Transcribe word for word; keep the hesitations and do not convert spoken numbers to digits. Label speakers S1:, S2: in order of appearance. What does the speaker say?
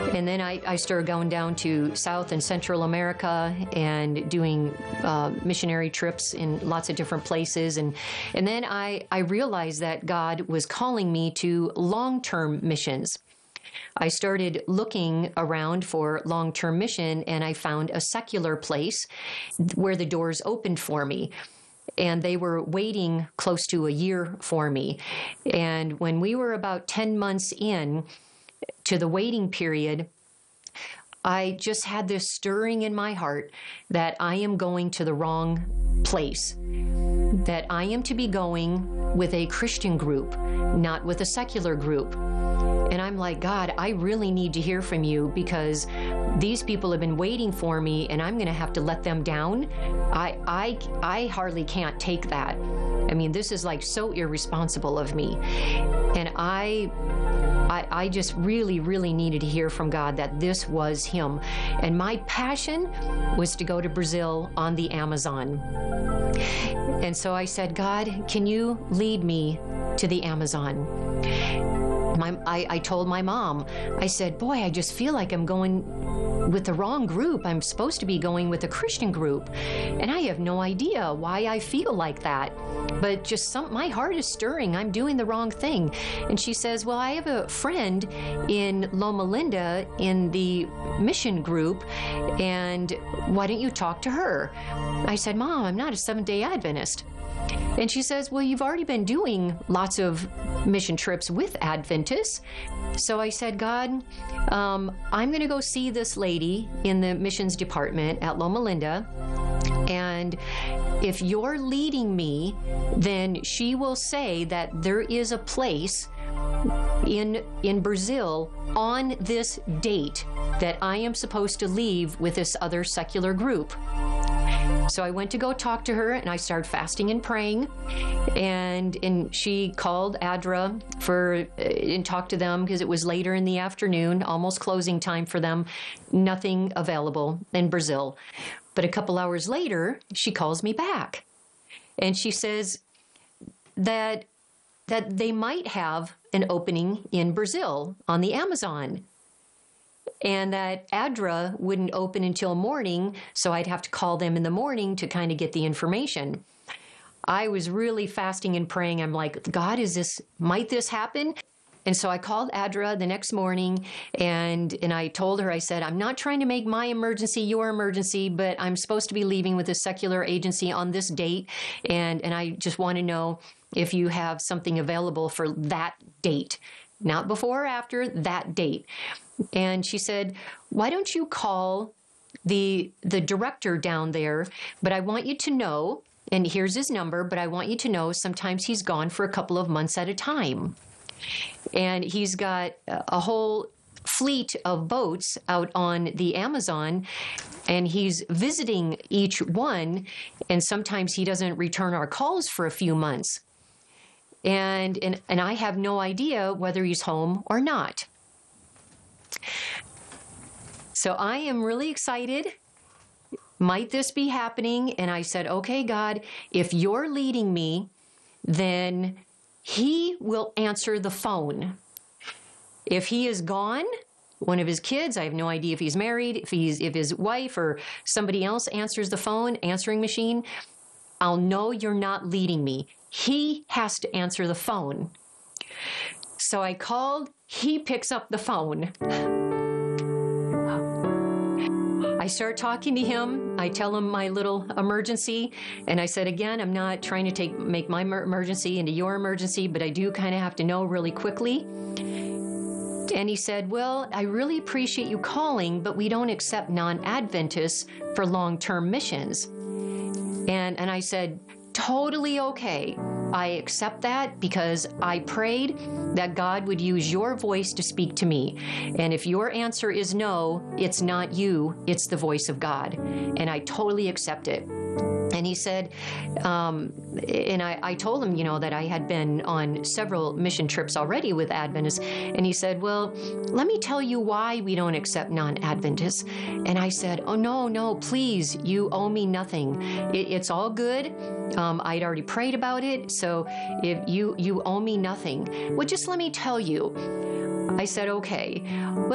S1: And then I, I started going down to South and Central America and doing uh, missionary trips in lots of different places. And, and then I, I realized that God was calling me to long-term missions. I started looking around for long-term mission, and I found a secular place where the doors opened for me. And they were waiting close to a year for me. And when we were about ten months in to the waiting period, I just had this stirring in my heart that I am going to the wrong place, that I am to be going with a Christian group, not with a secular group. And I'm like, God, I really need to hear from you, because these people have been waiting for me and I'm going to have to let them down. I, I, I hardly can't take that. I mean, this is like so irresponsible of me. And I, I, I just really, really needed to hear from God that this was Him. And my passion was to go to Brazil on the Amazon. And so I said, God, can you lead me to the Amazon? My, I, I told my mom, I said, boy, I just feel like I'm going with the wrong group. I'm supposed to be going with a Christian group. And I have no idea why I feel like that. But just some, my heart is stirring. I'm doing the wrong thing. And she says, well, I have a friend in Loma Linda in the mission group, and why don't you talk to her? I said, Mom, I'm not a Seventh-day Adventist. And she says, well, you've already been doing lots of mission trips with Adventists. So I said, God, um, I'm going to go see this lady in the missions department at Loma Linda. And if you're leading me, then she will say that there is a place in, in Brazil on this date that I am supposed to leave with this other secular group. So I went to go talk to her, and I started fasting and praying, and and she called ADRA for uh, and talked to them, because it was later in the afternoon, almost closing time for them. Nothing available in Brazil. But a couple hours later, she calls me back, and she says that that they might have an opening in Brazil on the Amazon, and that ADRA wouldn't open until morning, so I'd have to call them in the morning to kind of get the information. I was really fasting and praying. I'm like, God, is this, might this happen? And so I called ADRA the next morning, and, and I told her, I said, I'm not trying to make my emergency your emergency, but I'm supposed to be leaving with a secular agency on this date, and, and I just want to know if you have something available for that date. Not before or after, that date. And she said, why don't you call the the director down there, but I want you to know, and here's his number, but I want you to know sometimes he's gone for a couple of months at a time. And he's got a whole fleet of boats out on the Amazon, and he's visiting each one, and sometimes he doesn't return our calls for a few months. And, and, and I have no idea whether he's home or not. So I am really excited. Might this be happening? And I said, okay, God, if you're leading me, then He will answer the phone. If he is gone, one of his kids, I have no idea if he's married, if he's if his wife or somebody else answers the phone, answering machine, I'll know you're not leading me. He has to answer the phone. So I called, he picks up the phone. I start talking to him. I tell him my little emergency. And I said, again, I'm not trying to take make my emergency into your emergency, but I do kind of have to know really quickly. And he said, well, I really appreciate you calling, but we don't accept non-Adventists for long-term missions. And, and I said, totally okay. I accept that because I prayed that God would use your voice to speak to me. And if your answer is no, it's not you, it's the voice of God. And I totally accept it. And he said, um, and I, I told him, you know, that I had been on several mission trips already with Adventists. And he said, well, let me tell you why we don't accept non-Adventists. And I said, oh, no, no, please, you owe me nothing. It, it's all good. Um, I'd already prayed about it. So if you, you owe me nothing. Well, just let me tell you. I said, okay. Well,